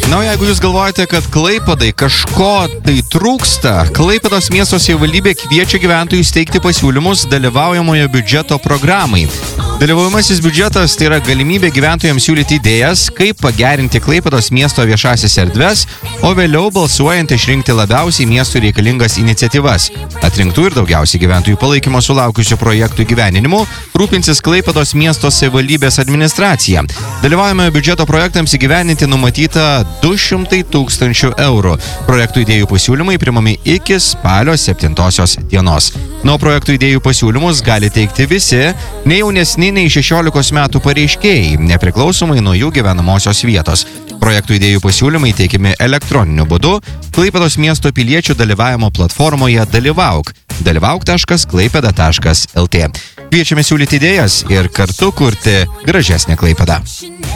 Na, jeigu jūs galvojate, kad Klaipėdai kažko tai trūksta, Klaipėdos miesto savivaldybė kviečia gyventojus teikti pasiūlymus dalyvaujamojo biudžeto programai. Dalyvaujamasis biudžetas tai yra galimybė gyventojams siūlyti idėjas, kaip pagerinti Klaipėdos miesto viešasis erdves, o vėliau balsuojant išrinkti labiausiai miestui reikalingas iniciatyvas. Atrinktų ir daugiausiai gyventojų palaikymo sulaukusių projektų įgyveninimu rūpinsis Klaipėdos miesto savivaldybės administracija. Dalyvaujamojo biudžeto projektams įgyveninti numatyta 200 000 eurų. Projektų idėjų pasiūlymai primami iki spalio 7 dienos. Nuo projektų idėjų pasiūlymus gali teikti visi, nei jaunesni, nei 16 metų pareiškėjai, nepriklausomai nuo jų gyvenamosios vietos. Projektų idėjų pasiūlymai teikiami elektroniniu būdu Klaipėdos miesto piliečių dalyvavimo platformoje Dalyvauk. dalyvauk.klaipeda.lt. Kviečiame siūlyti idėjas ir kartu kurti gražesnę Klaipėdą.